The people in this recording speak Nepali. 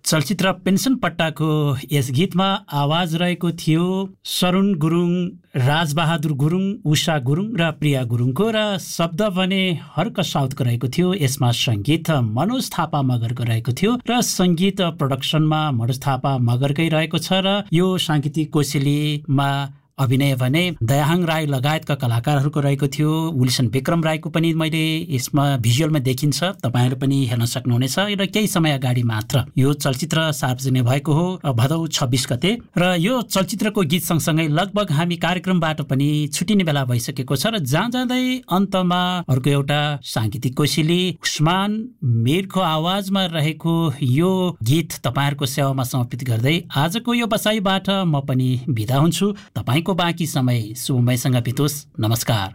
चलचित्र पेन्सन पट्टाको यस गीतमा आवाज रहेको थियो सरुण गुरुङ, राजबहादुर गुरुङ, उषा गुरुङ र प्रिया गुरुङको, र शब्द भने हर्क साउथको रहेको थियो। यसमा सङ्गीत मनोज थापा मगरको रहेको थियो र सङ्गीत प्रोडक्सनमा मनोज थापा मगरकै रहेको छ। र यो साङ्गीतिक कोसेलीमा अभिनय भने दयाहाङ राई लगायतका कलाकारहरूको रहेको थियो। विल्सन विक्रम राईको पनि मैले यसमा भिजुअलमा देखिन्छ, तपाईँहरू पनि हेर्न सक्नुहुनेछ। र केही समय अगाडि मात्र यो चलचित्र सार्वजनिक भएको हो, भदौ 26 गते। र यो चलचित्रको गीत सँगसँगै लगभग हामी कार्यक्रमबाट पनि छुटिने बेला भइसकेको छ। र जाँदै अन्तमा अर्को एउटा साङ्गीतिक कोसेली उस्मान मीरको आवाजमा रहेको यो गीत तपाईँहरूको सेवामा समर्पित गर्दै आजको यो बसाइबाट म पनि बिदा हुन्छु। तपाईँको बाँकी समय शुभमयसँग बितोस्। नमस्कार।